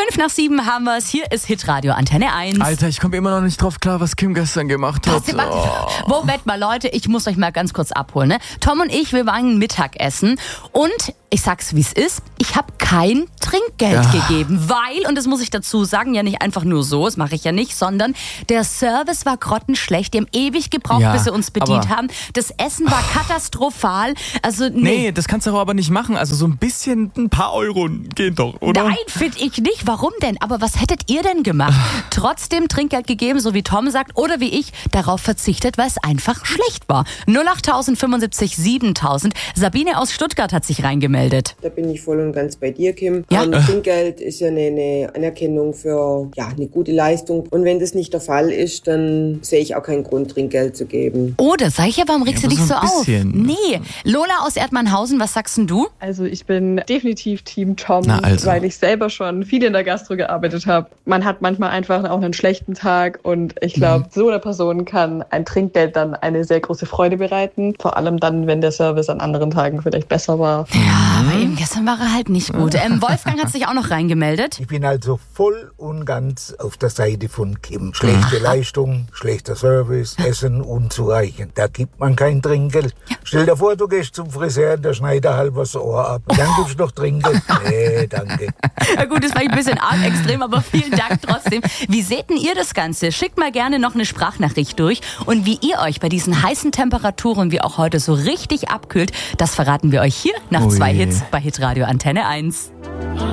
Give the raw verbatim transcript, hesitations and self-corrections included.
Fünf nach sieben haben wir es. Hier ist Hitradio Antenne eins. Alter, ich komme immer noch nicht drauf klar, was Kim gestern gemacht hat. Oh. Moment mal, Leute, ich muss euch mal ganz kurz abholen. Ne? Tom und ich, wir waren Mittagessen und ich sag's, wie es ist, ich habe kein Trinkgeld Ja. gegeben, weil, und das muss ich dazu sagen, ja nicht einfach nur so, das mache ich ja nicht, sondern der Service war grottenschlecht, die haben ewig gebraucht, Ja, bis sie uns bedient aber- haben. Das Essen war katastrophal, also nee. Nee, das kannst du aber nicht machen. Also so ein bisschen, ein paar Euro gehen doch, oder? Nein, finde ich nicht. Warum denn? Aber was hättet ihr denn gemacht? Trotzdem Trinkgeld gegeben, so wie Tom sagt, oder wie ich, darauf verzichtet, weil es einfach schlecht war. null acht fünfundsiebzig siebentausend. Sabine aus Stuttgart hat sich reingemeldet. Da bin ich voll und ganz bei dir, Kim. Ja. Ähm, Trinkgeld ist ja eine, eine Anerkennung für ja, eine gute Leistung. Und wenn das nicht der Fall ist, dann sehe ich auch keinen Grund, Trinkgeld zu geben. Oder, sag ich ja, warum regst Ja, du dich aber so so ein auf? bisschen. Nee. Lola aus Erdmannhausen, was sagst denn du? Also ich bin definitiv Team Tom, Na also. weil ich selber schon viel in der Gastro gearbeitet habe. Man hat manchmal einfach auch einen schlechten Tag und ich glaube, Mhm. so einer Person kann ein Trinkgeld dann eine sehr große Freude bereiten. Vor allem dann, wenn der Service an anderen Tagen vielleicht besser war. Ja, aber eben gestern war er halt nicht gut. Ähm, Wolfgang hat sich auch noch reingemeldet. Ich bin also voll und ganz auf der Seite von Kim. Schlechte Leistung, schlechter Service, Essen unzureichend. Da gibt man kein Trinkgeld. Stell dir vor, du gehst zum Friseur, der schneidet halb das Ohr ab. Dann gibst du noch Trinkgeld. Nee, danke. Ja gut, das war ein bisschen arg extrem, aber vielen Dank trotzdem. Wie seht denn ihr das Ganze? Schickt mal gerne noch eine Sprachnachricht durch. Und wie ihr euch bei diesen heißen Temperaturen wie auch heute so richtig abkühlt, das verraten wir euch hier nach Oh zwei je. Hits bei Hitradio Antenne eins.